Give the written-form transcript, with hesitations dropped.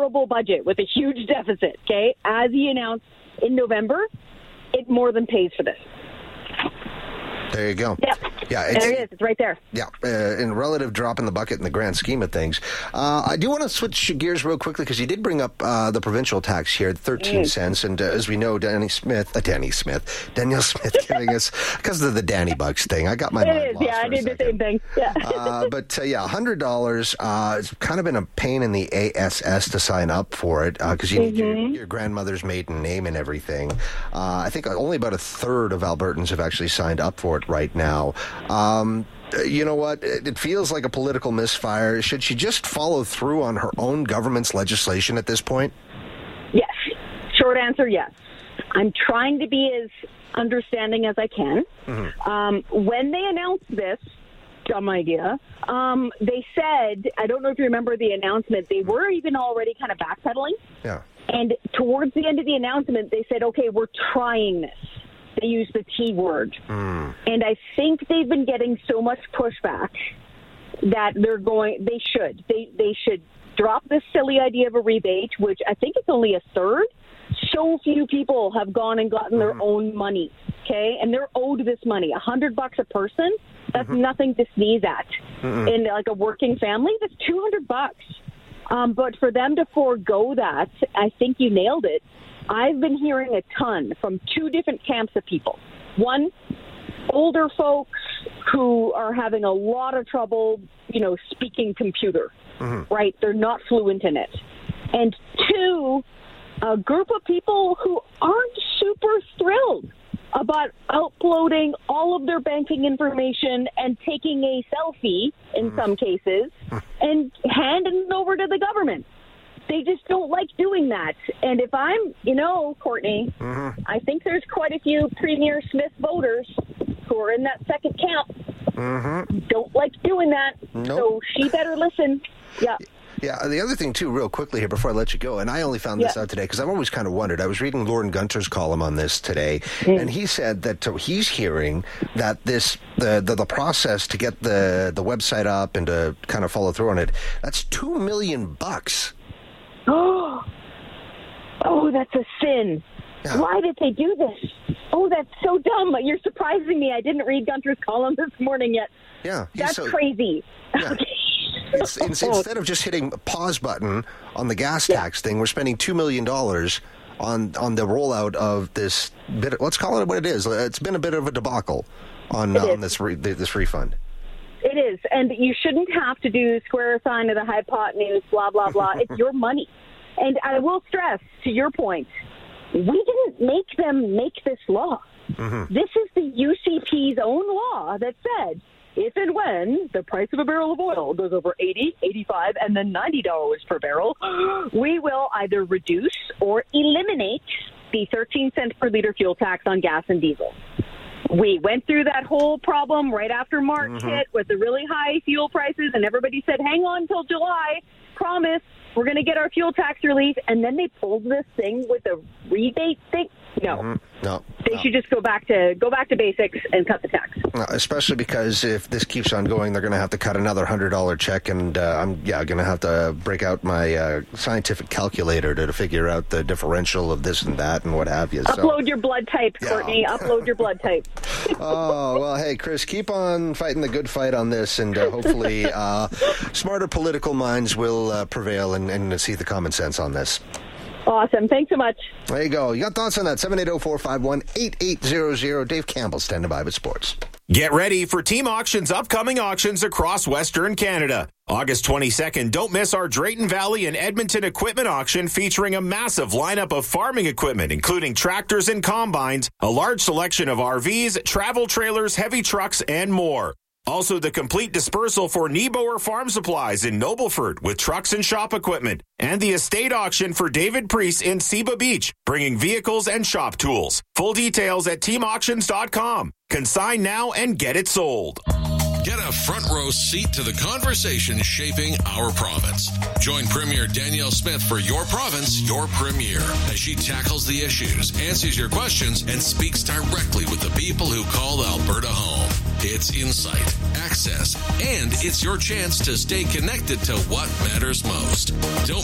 terrible budget with a huge deficit, okay, as he announced in November, it more than pays for this. There you go. Yep. Yeah, there it is. It's right there. Yeah, in relative drop in the bucket in the grand scheme of things. I do want to switch gears real quickly because you did bring up the provincial tax here, 13 cents. And as we know, Daniel Smith giving us, because of the Danny Bucks thing, I got my mind lost. Yeah, I did the same thing. Yeah. $100. It's kind of been a pain in the ASS to sign up for it because you need your grandmother's maiden name and everything. I think only about a third of Albertans have actually signed up for it right now. You know what? It feels like a political misfire. Should she just follow through on her own government's legislation at this point? Yes. Short answer, yes. I'm trying to be as understanding as I can. When they announced this, dumb idea, they said, I don't know if you remember the announcement, they were even already kind of backpedaling. Yeah. And towards the end of the announcement, they said, okay, we're trying this. They used the T word. And I think they've been getting so much pushback that they should drop this silly idea of a rebate, which I think it's only a third. So few people have gone and gotten their own money, okay? And they're owed this money, $100 a person. That's nothing to sneeze at. In like a working family, that's $200. But for them to forego that, I think you nailed it. I've been hearing a ton from two different camps of people. One, older folks who are having a lot of trouble, speaking computer, right? They're not fluent in it. And two, a group of people who aren't super thrilled about uploading all of their banking information and taking a selfie, in some cases, and handing it over to the government. They just don't like doing that. And if I'm, Courtney, I think there's quite a few Premier Smith voters who are in that second camp. Don't like doing that. Nope. So she better listen. Yeah. Yeah, the other thing, too, real quickly here before I let you go, and I only found this out today because I've always kind of wondered. I was reading Lauren Gunter's column on this today, and he said that he's hearing that the process to get the website up and to kind of follow through on it, that's $2 million. Oh, that's a sin. Yeah. Why did they do this? Oh, that's so dumb. You're surprising me. I didn't read Gunter's column this morning yet. Yeah. That's crazy. Yeah. Instead of just hitting a pause button on the gas tax thing, we're spending $2 million on the rollout of this bit. Let's call it what it is. It's been a bit of a debacle on this refund. It is, and you shouldn't have to do square sign of the hypotenuse, blah, blah, blah. It's your money. And I will stress, to your point, we didn't make them make this law. This is the UCP's own law that said, if and when the price of a barrel of oil goes over $80, $85, and then $90 per barrel, we will either reduce or eliminate the 13 cents per liter fuel tax on gas and diesel. We went through that whole problem right after March hit with the really high fuel prices, and everybody said, hang on till July, promise, we're going to get our fuel tax relief, and then they pulled this thing with a rebate thing. No. They should just go back to basics and cut the tax. Especially because if this keeps on going, they're going to have to cut another $100 check, and I'm going to have to break out my scientific calculator to figure out the differential of this and that and what have you. Upload your blood type, Courtney. Upload your blood type. Oh, well, hey, Chris, keep on fighting the good fight on this, and hopefully smarter political minds will prevail and see the common sense on this. Awesome. Thanks so much. There you go. You got thoughts on that? 780-451-8800. Dave Campbell standing by with sports. Get ready for Team Auction's upcoming auctions across Western Canada. August 22nd, don't miss our Drayton Valley and Edmonton equipment auction featuring a massive lineup of farming equipment, including tractors and combines, a large selection of RVs, travel trailers, heavy trucks, and more. Also, the complete dispersal for Nieboer Farm Supplies in Nobleford with trucks and shop equipment, and the estate auction for David Priest in Seba Beach, bringing vehicles and shop tools. Full details at teamauctions.com. Consign now and get it sold. Get a front row seat to the conversation shaping our province. Join Premier Danielle Smith for Your Province, Your Premier, as she tackles the issues, answers your questions, and speaks directly with the people who call Alberta home. It's insight, access, and it's your chance to stay connected to what matters most. Don't